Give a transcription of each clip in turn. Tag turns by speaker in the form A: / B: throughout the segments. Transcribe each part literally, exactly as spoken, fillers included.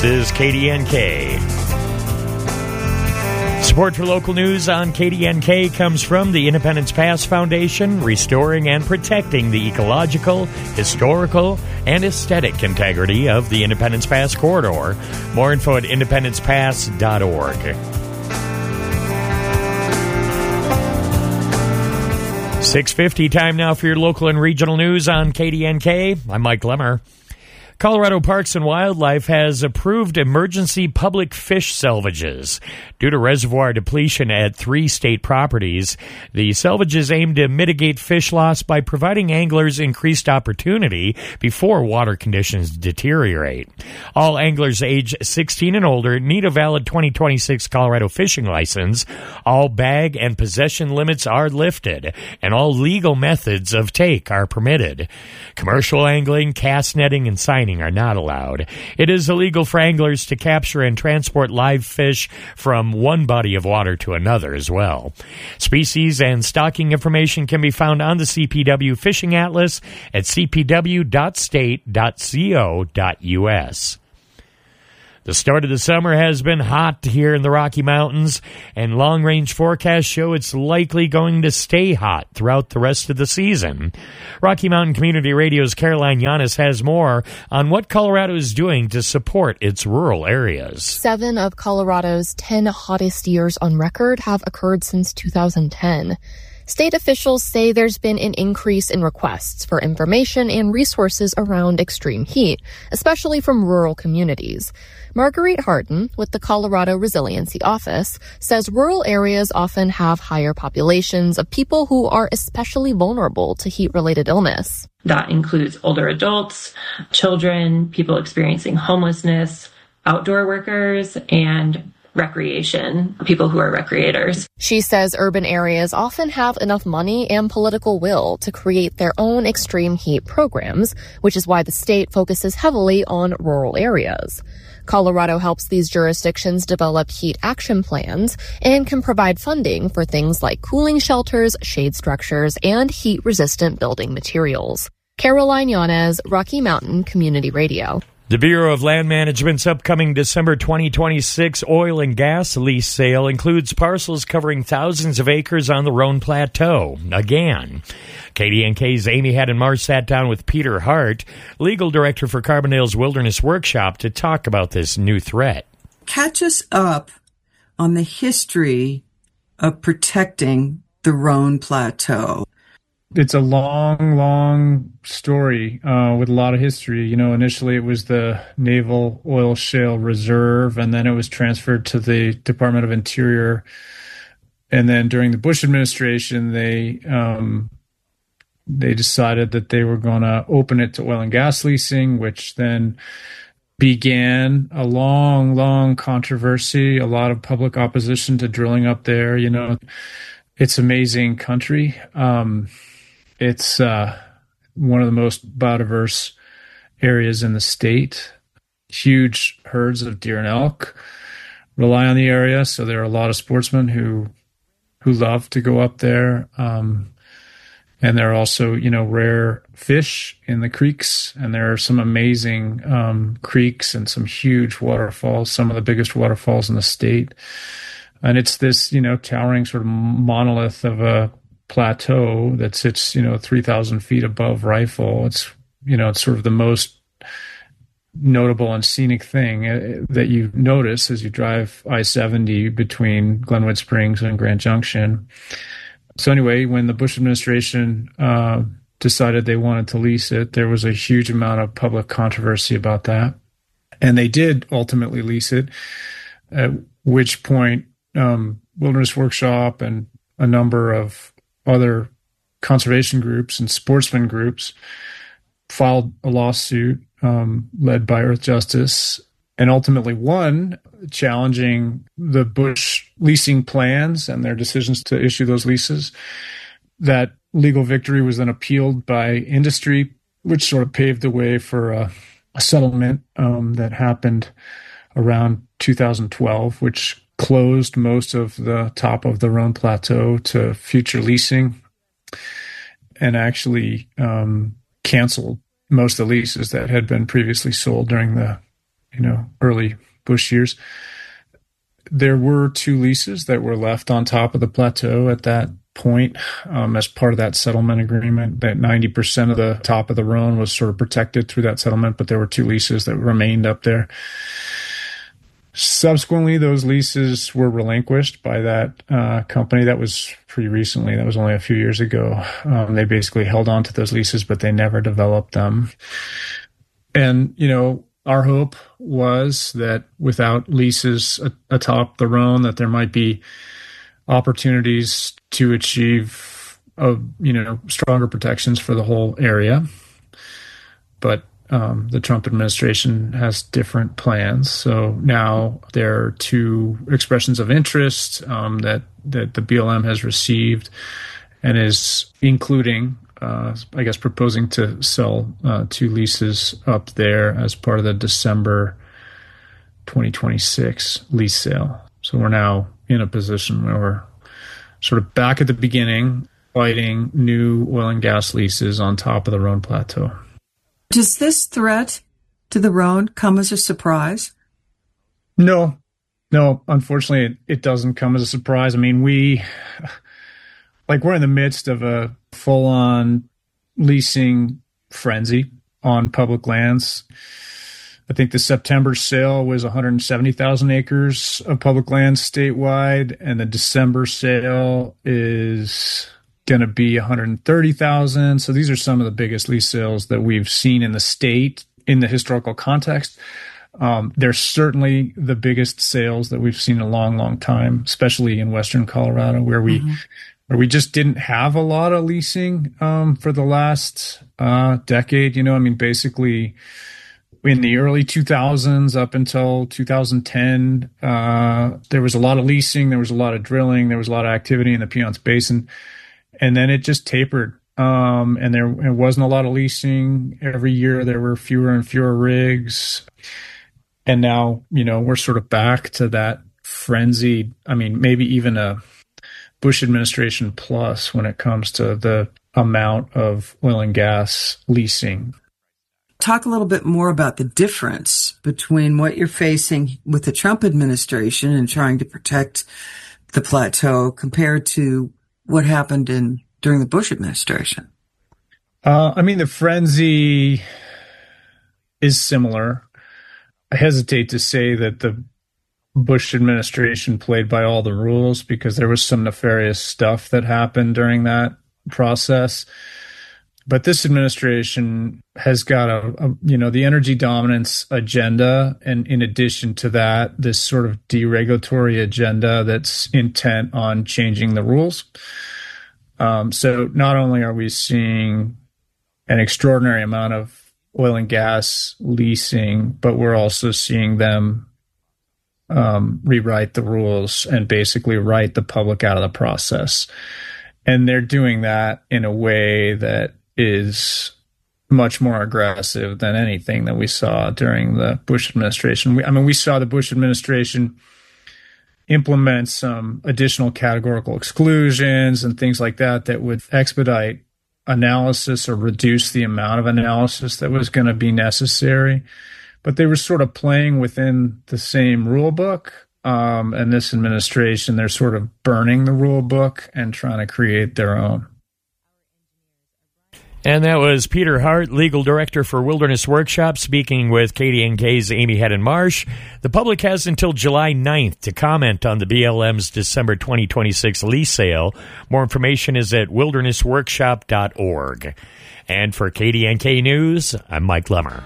A: This is K D N K. Support for local news on K D N K comes from the Independence Pass Foundation, restoring and protecting the ecological, historical, and aesthetic integrity of the Independence Pass corridor. More info at independence pass dot org. six fifty time now for your local and regional news on K D N K. I'm Mike Lemmer. Colorado Parks and Wildlife has approved emergency public fish salvages. Due to reservoir depletion at three state properties, the salvages aim to mitigate fish loss by providing anglers increased opportunity before water conditions deteriorate. All anglers age sixteen and older need a valid twenty twenty-six Colorado fishing license. All bag and possession limits are lifted, and all legal methods of take are permitted. Commercial angling, cast netting, and signing are not allowed. It is illegal for anglers to capture and transport live fish from one body of water to another as well. Species and stocking information can be found on the C P W Fishing Atlas at c p w dot state dot co dot u s. The start of the summer has been hot here in the Rocky Mountains, and long-range forecasts show it's likely going to stay hot throughout the rest of the season. Rocky Mountain Community Radio's Caroline Yanis has more on what Colorado is doing to support its rural areas.
B: Seven of Colorado's ten hottest years on record have occurred since two thousand ten. State officials say there's been an increase in requests for information and resources around extreme heat, especially from rural communities. Marguerite Harden, with the Colorado Resiliency Office, says rural areas often have higher populations of people who are especially vulnerable to heat-related illness.
C: That includes older adults, children, people experiencing homelessness, outdoor workers, and recreation, people who are recreators.
B: She says urban areas often have enough money and political will to create their own extreme heat programs, which is why the state focuses heavily on rural areas. Colorado helps these jurisdictions develop heat action plans and can provide funding for things like cooling shelters, shade structures, and heat-resistant building materials. Caroline Yanes, Rocky Mountain Community Radio.
A: The Bureau of Land Management's upcoming December twenty twenty-six oil and gas lease sale includes parcels covering thousands of acres on the Roan Plateau. Again, K D N K's Amy Haddon-Marsh sat down with Peter Hart, legal director for Carbondale's Wilderness Workshop, to talk about this new threat.
D: Catch us up on the history of protecting the Roan Plateau.
E: It's a long, long story uh, with a lot of history. You know, initially it was the Naval Oil Shale Reserve, and then it was transferred to the Department of Interior. And then during the Bush administration, they um, they decided that they were going to open it to oil and gas leasing, which then began a long, long controversy, a lot of public opposition to drilling up there. You know, it's amazing country. Um It's uh, one of the most biodiverse areas in the state. Huge herds of deer and elk rely on the area, so there are a lot of sportsmen who who love to go up there. Um, and there are also, you know, rare fish in the creeks, and there are some amazing um, creeks and some huge waterfalls, some of the biggest waterfalls in the state. And it's this, you know, towering sort of monolith of a plateau that sits, you know, three thousand feet above Rifle. It's, you know, it's sort of the most notable and scenic thing uh, that you notice as you drive I seventy between Glenwood Springs and Grand Junction. So anyway, when the Bush administration uh, decided they wanted to lease it, there was a huge amount of public controversy about that. And they did ultimately lease it, at which point um, Wilderness Workshop and a number of other conservation groups and sportsman groups filed a lawsuit um, led by Earth Justice, and ultimately won, challenging the Bush leasing plans and their decisions to issue those leases. That legal victory was then appealed by industry, which sort of paved the way for a, a settlement um, that happened around two thousand twelve, which closed most of the top of the Roan Plateau to future leasing, and actually um, canceled most of the leases that had been previously sold during the you know, early Bush years. There were two leases that were left on top of the plateau at that point um, as part of that settlement agreement. That ninety percent of the top of the Rhone was sort of protected through that settlement, but there were two leases that remained up there. Subsequently, those leases were relinquished by that uh, company. That was pretty recently. That was only a few years ago. Um, they basically held on to those leases, but they never developed them. And, you know, our hope was that without leases atop the Rhone, that there might be opportunities to achieve, uh, you know, stronger protections for the whole area. But um, the Trump administration has different plans. So now there are two expressions of interest um, that that the B L M has received, and is including, uh, I guess, proposing to sell uh, two leases up there as part of the December twenty twenty-six lease sale. So we're now in a position where we're sort of back at the beginning, fighting new oil and gas leases on top of the Rhone Plateau.
D: Does this threat to the Rhone come as a surprise?
E: No, no. Unfortunately, it, it doesn't come as a surprise. I mean, we, like, we're in the midst of a full-on leasing frenzy on public lands. I think the September sale was one hundred seventy thousand acres of public land statewide, and the December sale is going to be one hundred thirty thousand. So these are some of the biggest lease sales that we've seen in the state in the historical context. Um, they're certainly the biggest sales that we've seen in a long, long time, especially in Western Colorado, where we mm-hmm. where we just didn't have a lot of leasing um, for the last uh, decade. You know, I mean, basically in the early two thousands up until two thousand ten, uh, there was a lot of leasing, there was a lot of drilling, there was a lot of activity in the Piceance Basin. And then it just tapered, um, and there it wasn't a lot of leasing. Every year there were fewer and fewer rigs. And now, you know, we're sort of back to that frenzied, I mean, maybe even a Bush administration plus when it comes to the amount of oil and gas leasing.
D: Talk a little bit more about the difference between what you're facing with the Trump administration and trying to protect the plateau compared to what happened in during the Bush administration.
E: Uh, I mean, the frenzy is similar. I hesitate to say that the Bush administration played by all the rules, because there was some nefarious stuff that happened during that process. But this administration has got a, a, you know, the energy dominance agenda. And in addition to that, this sort of deregulatory agenda that's intent on changing the rules. Um, so not only are we seeing an extraordinary amount of oil and gas leasing, but we're also seeing them um, rewrite the rules and basically write the public out of the process. And they're doing that in a way that is much more aggressive than anything that we saw during the Bush administration. We, I mean, we saw the Bush administration implement some additional categorical exclusions and things like that that would expedite analysis or reduce the amount of analysis that was going to be necessary. But they were sort of playing within the same rule book. Um, and this administration, they're sort of burning the rule book and trying to create their own.
A: And that was Peter Hart, Legal Director for Wilderness Workshop, speaking with K D N K's Amy Hedden-Marsh. The public has until July ninth to comment on the B L M's December twenty twenty-six lease sale. More information is at wilderness workshop dot org. And for K D N K News, I'm Mike Lemmer.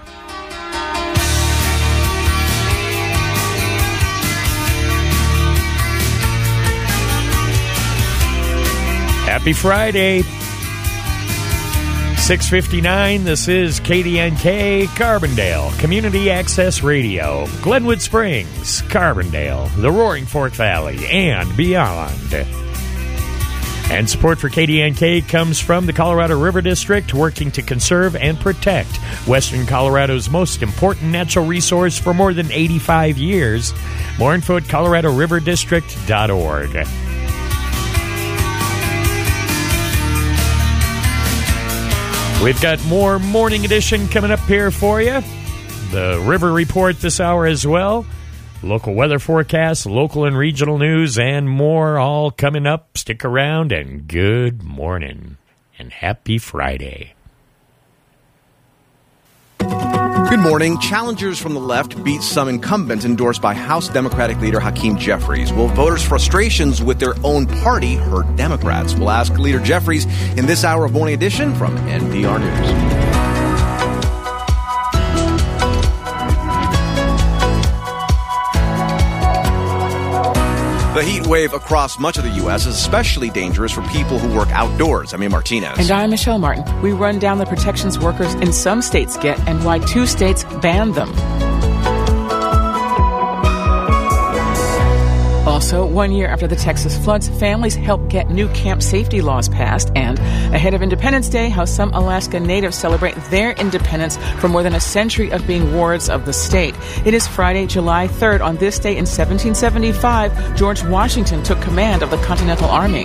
A: Happy Friday. six fifty-nine, this is K D N K, Carbondale, Community Access Radio, Glenwood Springs, Carbondale, the Roaring Fork Valley, and beyond. And support for K D N K comes from the Colorado River District, working to conserve and protect Western Colorado's most important natural resource for more than eighty-five years. More info at colorado river district dot org. We've got more Morning Edition coming up here for you. the River Report this hour as well. Local weather forecasts, local and regional news, and more all coming up. Stick around, and good morning and happy Friday.
F: Good morning. Challengers from the left beat some incumbents endorsed by House Democratic leader Hakeem Jeffries. Will voters' frustrations with their own party hurt Democrats? We'll ask Leader Jeffries in this hour of Morning Edition from N P R News. The heat wave across much of the U S is especially dangerous for people who work outdoors. I'm Ian Martinez.
G: And I'm Michelle Martin. We run down the protections workers in some states get and why two states ban them. Also, one year after the Texas floods, families helped get new camp safety laws passed. And ahead of Independence Day, how some Alaska Natives celebrate their independence for more than a century of being wards of the state. It is Friday, July third. On this day in seventeen seventy-five, George Washington took command of the Continental Army.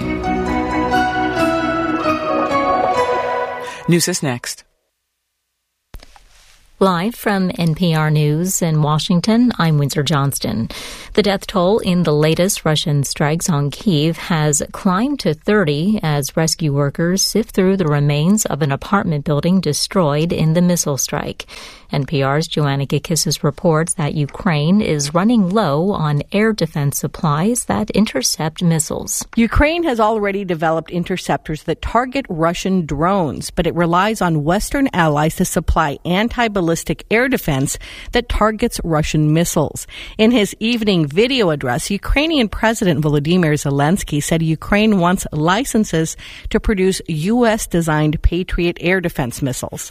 G: News is next.
H: Live from N P R News in Washington, I'm Windsor Johnston. The death toll in the latest Russian strikes on Kyiv has climbed to thirty as rescue workers sift through the remains of an apartment building destroyed in the missile strike. N P R's Joanna Gakissis reports that Ukraine is running low on air defense supplies that intercept missiles.
I: Ukraine has already developed interceptors that target Russian drones, but it relies on Western allies to supply anti-ballistic air defense that targets Russian missiles. In his evening video address, Ukrainian President Volodymyr Zelensky said Ukraine wants licenses to produce U S-designed Patriot air defense missiles.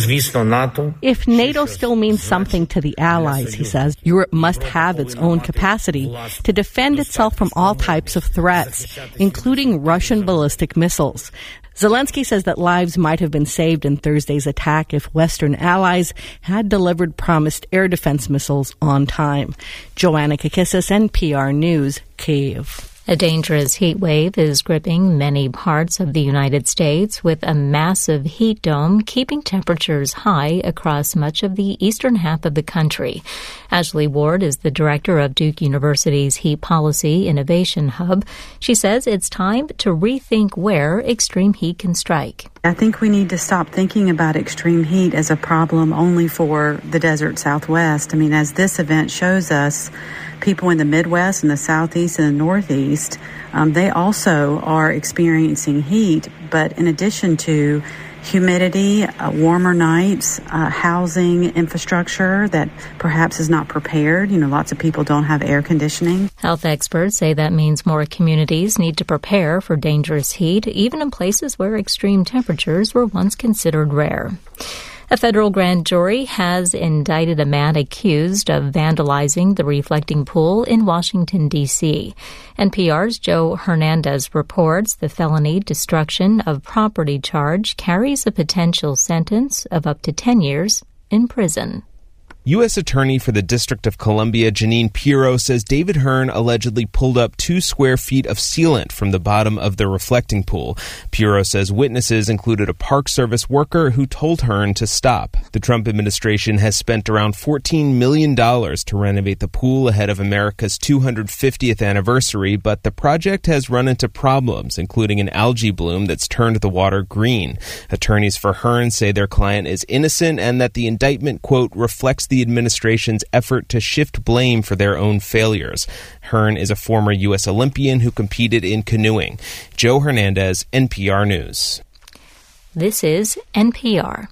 I: If NATO still means something to the allies, he says, Europe must have its own capacity to defend itself from all types of threats, including Russian ballistic missiles. Zelensky says that lives might have been saved in Thursday's attack if Western allies had delivered promised air defense missiles on time. Joanna Kakissis, N P R News, Kyiv.
H: A dangerous heat wave is gripping many parts of the United States, with a massive heat dome keeping temperatures high across much of the eastern half of the country. Ashley Ward is the director of Duke University's Heat Policy Innovation Hub. She says it's time to rethink where extreme heat can strike.
J: I think we need to stop thinking about extreme heat as a problem only for the desert Southwest. I mean, as this event shows us, people in the Midwest and the Southeast and the Northeast, um, they also are experiencing heat. But in addition to humidity, uh, warmer nights, uh, housing infrastructure that perhaps is not prepared. You know, lots of people don't have air conditioning.
H: Health experts say that means more communities need to prepare for dangerous heat, even in places where extreme temperatures were once considered rare. A federal grand jury has indicted a man accused of vandalizing the reflecting pool in Washington, D C N P R's Joe Hernandez reports the felony destruction of property charge carries a potential sentence of up to ten years in prison.
K: U S Attorney for the District of Columbia, Janine Pirro, says David Hearn allegedly pulled up two square feet of sealant from the bottom of the reflecting pool. Pirro says witnesses included a Park Service worker who told Hearn to stop. The Trump administration has spent around fourteen million dollars to renovate the pool ahead of America's two hundred fiftieth anniversary, but the project has run into problems, including an algae bloom that's turned the water green. Attorneys for Hearn say their client is innocent and that the indictment, quote, reflects the administration's effort to shift blame for their own failures. Hearn is a former U S Olympian who competed in canoeing. Joe Hernandez, N P R News.
H: This is N P R.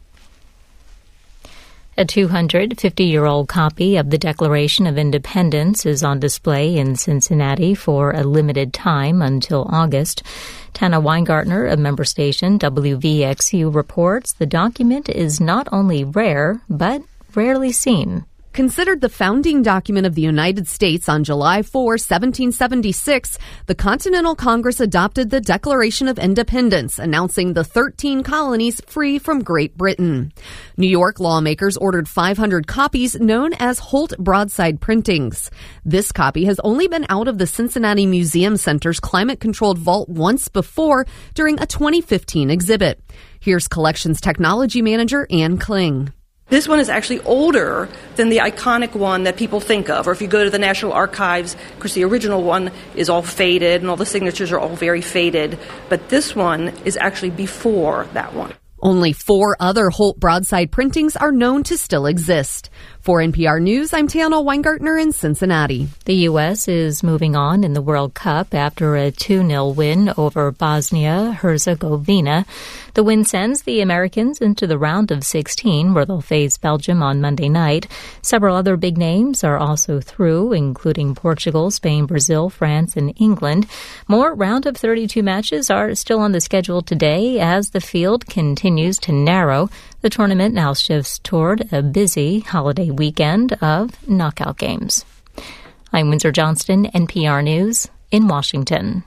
H: A two hundred fifty-year-old copy of the Declaration of Independence is on display in Cincinnati for a limited time until August. Tana Weingartner of member station W V X U reports the document is not only rare, but rarely seen.
L: Considered the founding document of the United States on July fourth, seventeen seventy-six, the Continental Congress adopted the Declaration of Independence, announcing the thirteen colonies free from Great Britain. New York lawmakers ordered five hundred copies known as Holt Broadside printings. This copy has only been out of the Cincinnati Museum Center's climate-controlled vault once before during a twenty fifteen exhibit. Here's Collections Technology Manager Ann Kling.
M: This one is actually older than the iconic one that people think of. Or if you go to the National Archives, of course, the original one is all faded and all the signatures are all very faded. But this one is actually before that one.
L: Only four other Holt broadside printings are known to still exist. For N P R News, I'm Tana Weingartner in Cincinnati.
H: The U S is moving on in the World Cup after a two nil win over Bosnia-Herzegovina. The win sends the Americans into the round of sixteen, where they'll face Belgium on Monday night. Several other big names are also through, including Portugal, Spain, Brazil, France, and England. More round of thirty-two matches are still on the schedule today as the field continues to narrow. The tournament now shifts toward a busy holiday weekend of knockout games. I'm Windsor Johnston, N P R News in Washington.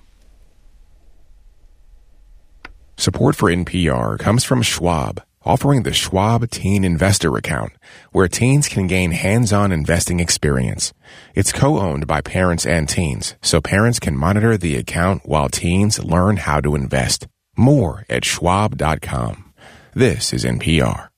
N: Support for N P R comes from Schwab, offering the Schwab Teen Investor Account, where teens can gain hands-on investing experience. It's co-owned by parents and teens, so parents can monitor the account while teens learn how to invest. More at schwab dot com. This is N P R.